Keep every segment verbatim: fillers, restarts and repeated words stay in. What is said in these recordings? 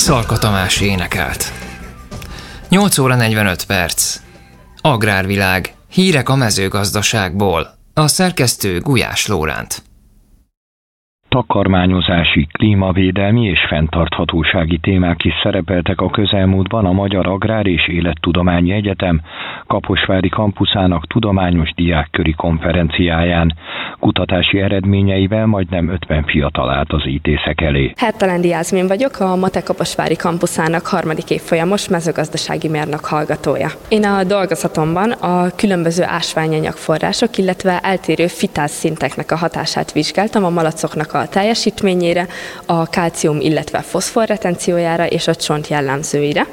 Szalka Tamás énekelt. nyolc óra negyvenöt perc. Agrárvilág. Hírek a mezőgazdaságból. A szerkesztő Gulyás Lóránt. Takarmányozási, klímavédelmi és fenntarthatósági témák is szerepeltek a közelmúltban a Magyar Agrár és Élettudományi Egyetem kaposvári kampuszának tudományos diákköri konferenciáján. Kutatási eredményeivel majdnem ötven fiatal állt az ítészek elé. Hertelendi Jászmin vagyok, a MATE kaposvári kampuszának harmadik évfolyamos mezőgazdasági mérnök hallgatója. Én a dolgozatomban a különböző ásványanyagforrások, illetve eltérő fitázszinteknek a hatását vizsgáltam a malacoknak a teljesítményére, a kálcium, illetve foszfor retenciójára és a csont jellemzőire.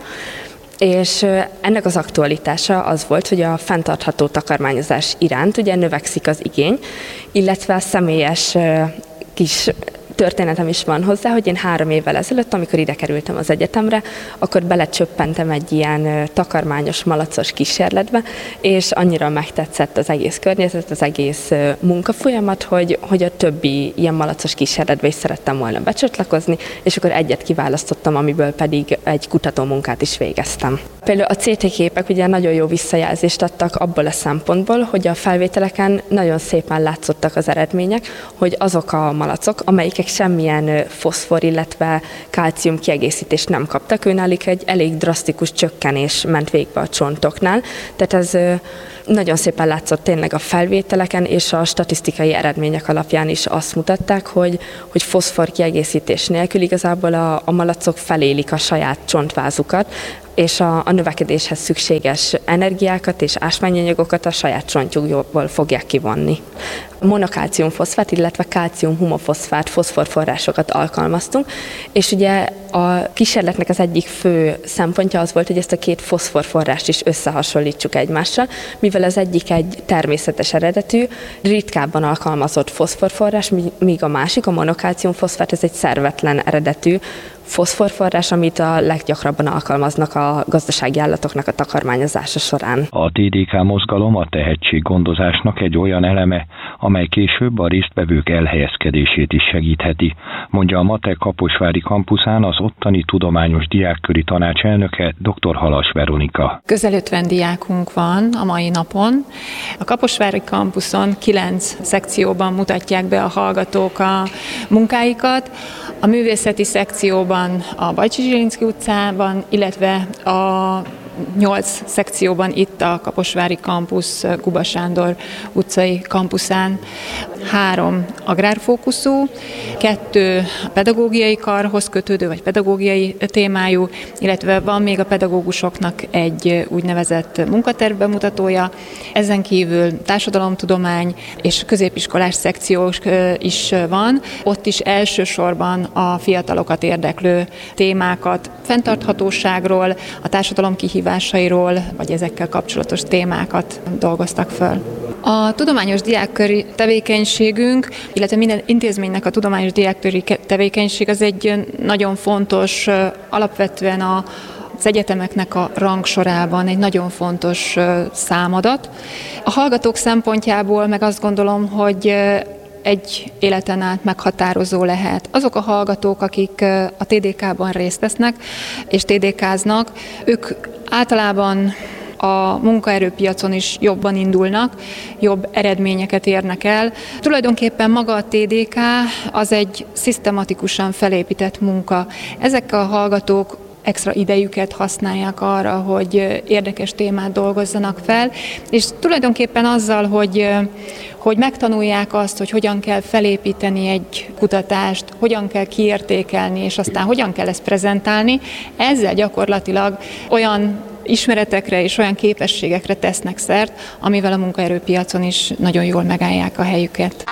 És ennek az aktualitása az volt, hogy a fenntartható takarmányozás iránt ugye növekszik az igény, illetve a személyes kis történetem is van hozzá, hogy én három évvel ezelőtt, amikor ide kerültem az egyetemre, akkor belecsöppentem egy ilyen takarmányos, malacos kísérletbe, és annyira megtetszett az egész környezet, az egész munkafolyamat, hogy, hogy a többi ilyen malacos kísérletbe is szerettem volna becsatlakozni, és akkor egyet kiválasztottam, amiből pedig egy kutatómunkát is végeztem. Például a cé té képek ugye nagyon jó visszajelzést adtak abból a szempontból, hogy a felvételeken nagyon szépen látszottak az eredmények, hogy azok a malacok, amelyikek semmilyen foszfor, illetve kálcium kiegészítést nem kaptak, őnáluk egy elég drasztikus csökkenés ment végbe a csontoknál. Tehát ez nagyon szépen látszott tényleg a felvételeken, és a statisztikai eredmények alapján is azt mutatták, hogy, hogy foszfor kiegészítés nélkül igazából a, a malacok felélik a saját csontvázukat, és a, a növekedéshez szükséges energiákat és ásványanyagokat a saját csontjukból fogják kivonni. Monokálciumfoszfát, illetve kálcium-humofoszfát foszforforrásokat alkalmaztunk, és ugye a kísérletnek az egyik fő szempontja az volt, hogy ezt a két foszforforrást is összehasonlítsuk egymással, mivel az egyik egy természetes eredetű, ritkábban alkalmazott foszforforrás, míg a másik, a monokálciumfoszfát, ez egy szervetlen eredetű foszforforrás, amit a leggyakrabban alkalmaznak a gazdasági állatoknak a takarmányozása során. A té dé ká mozgalom a tehetséggondozásnak egy olyan eleme, amely később a résztvevők elhelyezkedését is segítheti, mondja a MATE kaposvári kampuszán az ottani tudományos diákköri tanács elnöke, dr. Halas Veronika. Közel ötven diákunk van a mai napon. A kaposvári kampuszon kilenc szekcióban mutatják be a hallgatók a munkáikat. A művészeti szekcióban a Bajcsi Zsilinszky utcában, illetve a nyolc szekcióban itt a kaposvári kampusz Kuba Sándor utcai kampuszán. Három agrárfókuszú, kettő pedagógiai karhoz kötődő, vagy pedagógiai témájú, illetve van még a pedagógusoknak egy úgynevezett munkaterv bemutatója. Ezen kívül társadalomtudomány és középiskolás szekció is van. Ott is elsősorban a fiatalokat érdeklő témákat, fenntarthatóságról, a társadalom kihívásairól, vagy ezekkel kapcsolatos témákat dolgoztak föl. A tudományos diákköri tevékenységünk, illetve minden intézménynek a tudományos diákköri tevékenység az egy nagyon fontos, alapvetően a az egyetemeknek a rangsorában egy nagyon fontos számadat. A hallgatók szempontjából meg azt gondolom, hogy egy életen át meghatározó lehet. Azok a hallgatók, akik a té dé ká-ban részt vesznek és té dé ká-znak, ők általában a munkaerőpiacon is jobban indulnak, jobb eredményeket érnek el. Tulajdonképpen maga a té dé ká az egy szisztematikusan felépített munka. Ezek a hallgatók extra idejüket használják arra, hogy érdekes témát dolgozzanak fel, és tulajdonképpen azzal, hogy, hogy megtanulják azt, hogy hogyan kell felépíteni egy kutatást, hogyan kell kiértékelni, és aztán hogyan kell ezt prezentálni, ezzel gyakorlatilag olyan ismeretekre és olyan képességekre tesznek szert, amivel a munkaerőpiacon is nagyon jól megállják a helyüket.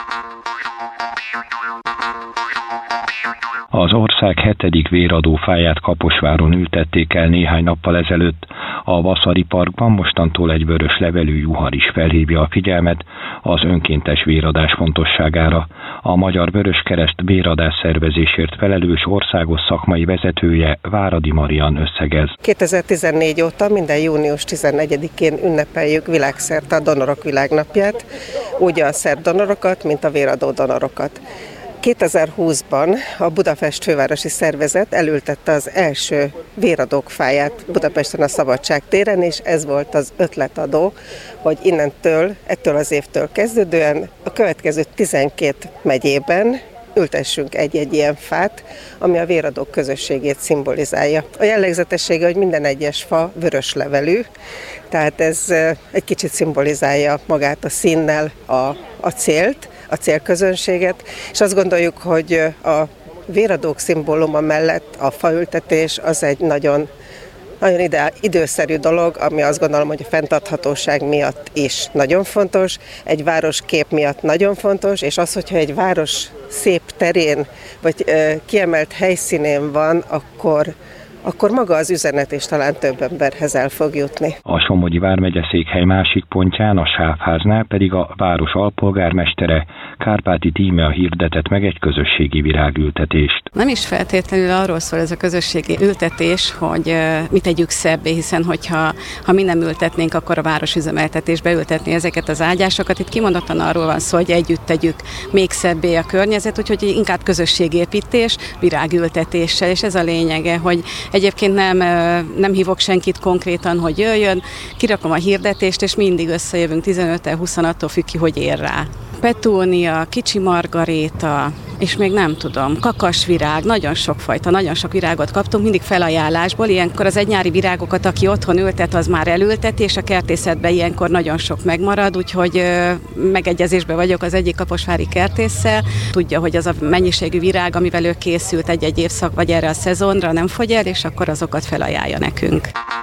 Az ország hetedik véradófáját Kaposváron ültették el néhány nappal ezelőtt. A Vaszari Parkban mostantól egy vörös levelű juhar is felhívja a figyelmet az önkéntes véradás fontosságára. A Magyar Vöröskereszt véradás szervezésért felelős országos szakmai vezetője Váradi Marian összegez. kétezer-tizennégy óta minden június tizennegyedikén ünnepeljük világszerte a Donorok Világnapját, úgy a szervdonorokat, mint a véradó donorokat. kétezer-húszban a Budapest Fővárosi Szervezet elültette az első véradókfáját Budapesten a Szabadság téren, és ez volt az ötletadó, hogy innentől, ettől az évtől kezdődően a következő tizenkét megyében ültessünk egy-egy ilyen fát, ami a véradók közösségét szimbolizálja. A jellegzetessége, hogy minden egyes fa vörös levelű, tehát ez egy kicsit szimbolizálja magát a színnel a, a célt, a célközönséget, és azt gondoljuk, hogy a véradók szimbóluma mellett a faültetés az egy nagyon Nagyon ide, időszerű dolog, ami azt gondolom, hogy a fenntarthatóság miatt is nagyon fontos, egy város kép miatt nagyon fontos, és az, hogyha egy város szép terén, vagy ö, kiemelt helyszínén van, akkor akkor maga az üzenet is talán több emberhez el fog jutni. A Somogyi vármegye székhely másik pontján, a Sávháznál pedig a város alpolgármestere, Kárpáti Tímea hirdetett meg egy közösségi virágültetést. Nem is feltétlenül arról szól ez a közösségi ültetés, hogy mit tegyük szebbé, hiszen hogyha ha mi nem ültetnénk, akkor a városüzemeltetés beültetni ezeket az ágyásokat. Itt kimondottan arról van szó, hogy együtt tegyük még szebbé a környezet, úgyhogy inkább közösségépítés, virágültetéssel, és ez a lényege, hogy egyébként nem, nem hívok senkit konkrétan, hogy jöjjön, kirakom a hirdetést, és mindig összejövünk tizenöttől húszan, attól függ ki, hogy ér rá. Petúnia, kicsi margaréta, és még nem tudom, kakasvirág, nagyon sokfajta, nagyon sok virágot kaptunk, mindig felajánlásból. Ilyenkor az egynyári virágokat, aki otthon ültet, az már elülteti, és a kertészetben ilyenkor nagyon sok megmarad, úgyhogy megegyezésben vagyok az egyik kaposvári kertésszel. Tudja, hogy az a mennyiségű virág, amivel ő készült egy-egy évszak, vagy erre a szezonra nem fogy el, és akkor azokat felajánlja nekünk.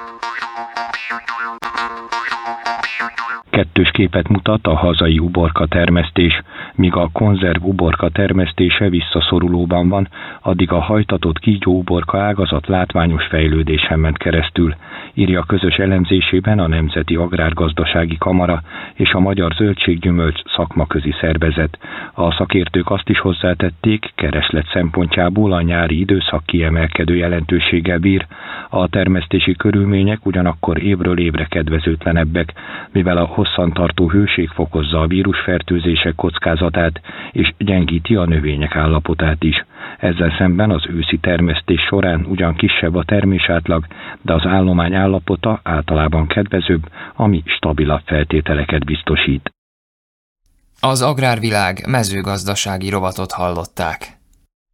Kettős képet mutat a hazai uborka termesztés. Míg a konzerv uborka termesztése visszaszorulóban van, addig a hajtatott kígyó uborka ágazat látványos fejlődésen ment keresztül, írja közös elemzésében a Nemzeti Agrárgazdasági Kamara és a Magyar Zöldséggyümölcs Szakmaközi Szervezet. A szakértők azt is hozzátették, kereslet szempontjából a nyári időszak kiemelkedő jelentőséggel bír. A termesztési körülmények ugyanakkor évről évre kedvezőtlenebbek, mivel a hosszantartó hőség fokozza a vírusfertőzések kockázatát és gyengíti a növények állapotát is. Ezzel szemben az őszi termesztés során ugyan kisebb a termésátlag, de az állomány állapota általában kedvezőbb, ami stabilabb feltételeket biztosít. Az Agrárvilág mezőgazdasági rovatot hallották.